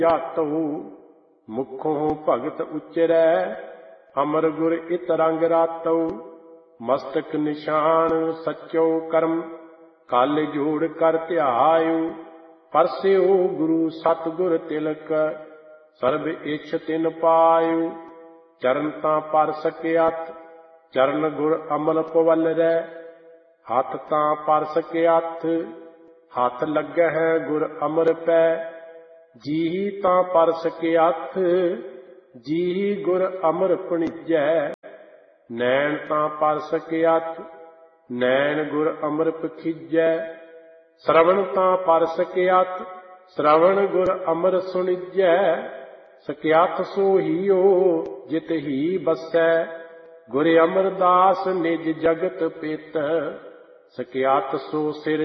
ਜਾਤੋ। ਮੁਖੋਂ ਭਗਤ ਉਚਰੈ ਅਮਰ ਗੁਰ ਇਤ ਰੰਗ ਰਾਤੋ। ਮਸਤਕ ਨਿਸ਼ਾਨ ਸਚੋ ਕਰਮ ਕਲ ਜੋੜ ਕਰ ਧਿਆਇਓ। ਪਰਸਿਓ ਗੁਰੂ ਸਤਿਗੁਰ ਤਿਲਕ ਸਰਬ ਇਛ ਤਿਨ ਪਾਇਓ। ਚਰਨ ਤਾਂ ਪਰ ਸਕਿਆਤ ਚਰਨ ਗੁਰ ਅਮਲ ਪਵਲਰੈ। ਹੱਥ ਤਾਂ ਪਰ ਸਕਿਆਥ ਹੱਥ ਲੱਗਹਿ ਗੁਰ ਅਮਰ ਪੈ। ਜੀ ਤਾਂ ਪਰ ਸਕਿਆਥ ਜੀ ਗੁਰ ਅਮਰ ਭਣੀਜੈ। ਨੈਣ ਤਾਂ ਪਰ ਸਕਿਆਥ ਨੈਣ ਗੁਰ ਅਮਰ ਪਖੀਜੈ। ਸ਼ਰਵਣ ਤਾਂ ਪਰ ਸਕਿਆਥ ਸ਼ਰਵਣ ਗੁਰ ਅਮਰ ਸੁਣੀਜੈ। ਸਕਿਆਥ ਸੋ ਹੀਓ ਜਿਤ ਹੀ ਬਸੈ ਗੁਰ ਅਮਰਦਾਸ ਨਿਜ ਜਗਤ ਪਿਤ। ਸਕਿਆਥ ਸੋ ਸਿਰ